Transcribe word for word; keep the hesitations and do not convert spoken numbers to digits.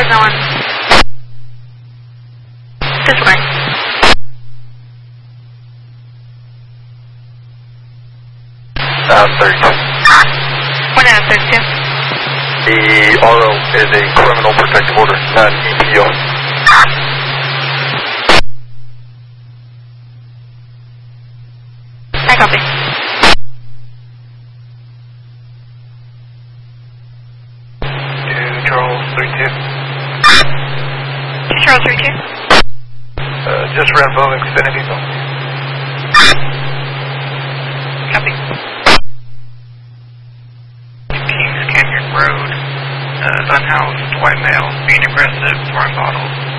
guys going? This way. Uh, thirty-two. One out of thirty-two. The R O is a criminal protective order, not an E P O. I copy. Two Charles thirty-two. Two Charles thirty-two. Uh, just Rambo Xfinity zone. Copy. Kings Canyon Road. Uh, unhoused white male being aggressive, throwing bottles.